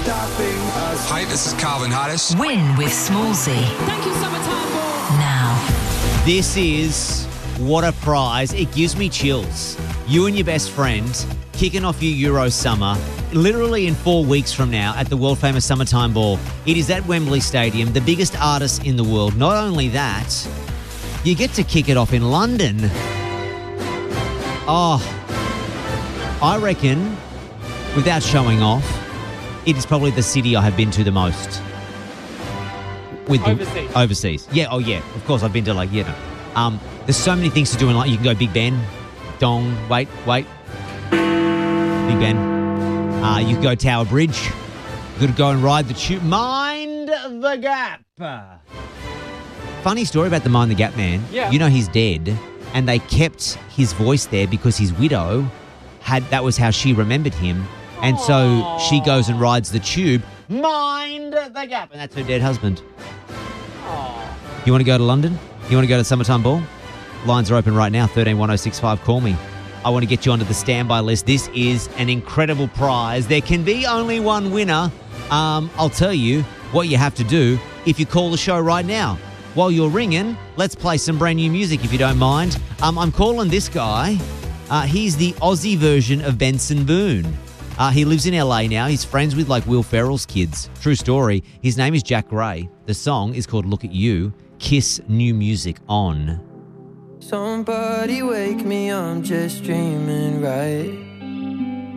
stopping us. Hi, this is Calvin Harris. Win with Smallsy. Thank you, Summertime Ball. Now. This is what a prize. It gives me chills. You and your best friend kicking off your Euro summer literally in 4 weeks from now at the world famous Summertime Ball. It is at Wembley Stadium, the biggest artist in the world. Not only that, you get to kick it off in London. Oh, I reckon, without showing off, it is probably the city I have been to the most. Overseas. Yeah, oh yeah. Of course, I've been to there's so many things to do in London. You can go Big Ben, Dong, wait. Big Ben. You can go Tower Bridge. You could go and ride the tube. Mind the Gap. Funny story about the Mind the Gap man. Yeah. You know he's dead, and they kept his voice there because his widow that was how she remembered him. And so she goes and rides the tube. Mind the Gap. And that's her dead husband. You want to go to London? You want to go to Summertime Ball? Lines are open right now, 131065. Call me. I want to get you onto the standby list. This is an incredible prize. There can be only one winner. I'll tell you what you have to do if you call the show right now. While you're ringing, let's play some brand new music if you don't mind. I'm calling this guy. He's the Aussie version of Benson Boone. He lives in LA now. He's friends with Will Ferrell's kids. True story. His name is Jack Gray. The song is called Look at You. Kiss new music on. Somebody wake me, I'm just dreaming, right?